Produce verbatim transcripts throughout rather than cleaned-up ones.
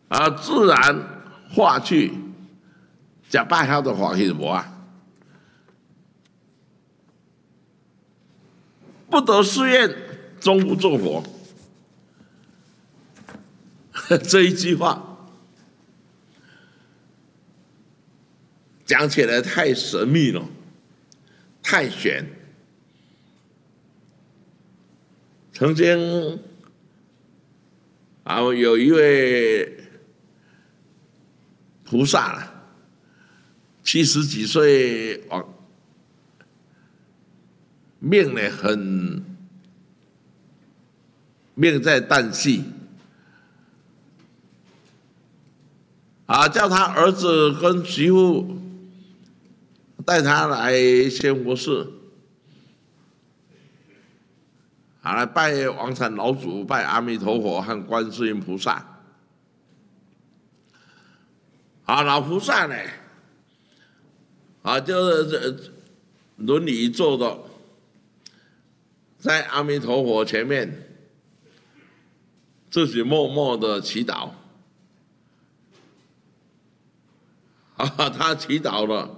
啊，自然化去，食拜晓的欢喜是无啊。不得誓愿，终不做佛。这一句话讲起来太神秘了，太玄。曾经啊，有一位菩萨了，七十几岁，往命呢很命在旦夕啊，叫他儿子跟媳妇带他来仙佛寺，啊，来拜王禅老祖、拜阿弥陀佛和观世音菩萨。啊，老菩萨呢，啊，就是轮椅坐的，在阿弥陀佛前面自己默默的祈祷。啊，他祈祷了，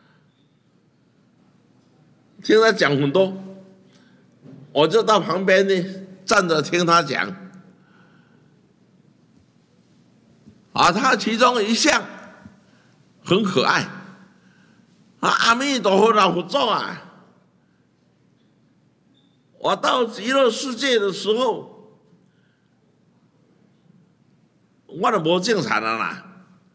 听他讲很多，我就到旁边呢站着听他讲。啊，他其中一项很可爱，啊，阿弥陀佛老佛祖啊，我到极乐世界的时候，我都无种田了啦。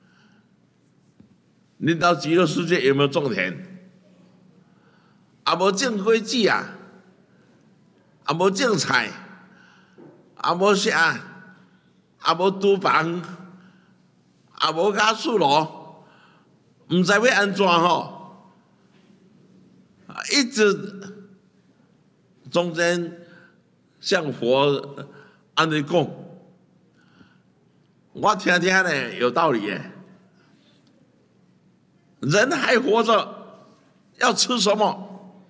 你到极乐世界有没有种田？啊，无种果子啊，啊，无种菜，啊，无啥，啊，无厨房，啊，无家厝咯，唔知要安怎吼？一直中间向佛安尼讲，我听听呢有道理耶。人还活着，要吃什么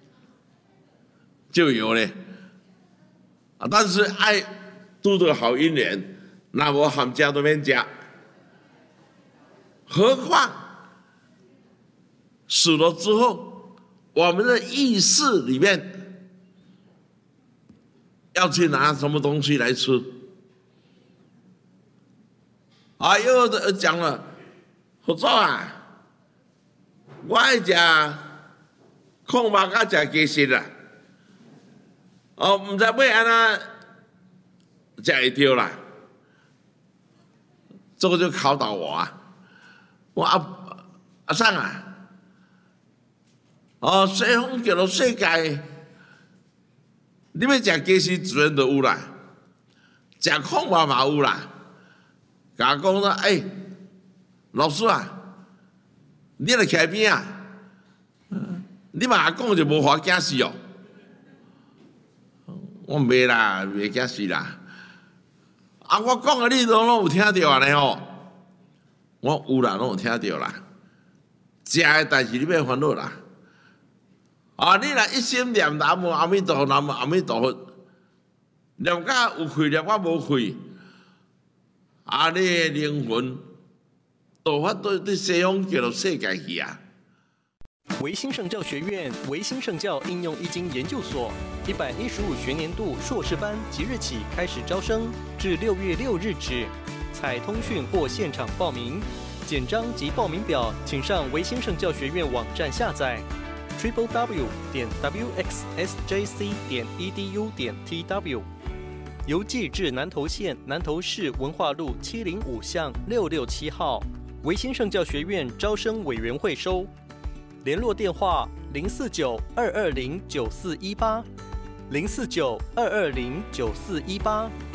就有了啊！但是爱度的好姻缘，那我含家都免加，何况死了之后，我们的意识里面要去拿什么东西来吃啊？又讲了，佛祖啊！我爱食控肉甲食鸡翅啦，哦，唔知要安怎食会着啦。这个就考倒我啊！我阿阿桑啊，哦，西方叫做世界，你要食鸡翅自然就有啦，食控肉嘛有啦。甲我讲说，哎、欸，老师啊。你来徛边啊！你嘛讲就无法惊死哦。我袂啦，袂惊死啦。啊，我讲的你拢拢有听到安尼吼？我有啦，拢有听到啦。食的代志你别烦恼啦。啊，你若一心念南无阿弥陀佛，南无阿弥陀佛，念甲有气念甲无气，啊，你的灵魂。都法对对西方叫做世界去啊！ 维新圣教学院维新圣教应用易经研究所一百一十五学年度硕士班即日起开始招生，至六月六日止，采通讯或现场报名。简章及报名表，请上维新圣教学院网站下载 triple w 点 w x s j c 点 e d u 点 t w。邮寄至南投县南投市文化路七零五巷六六七号。维新圣教学院招生委员会收，联络电话零四九二二零九四一八，零四九二二零九四一八。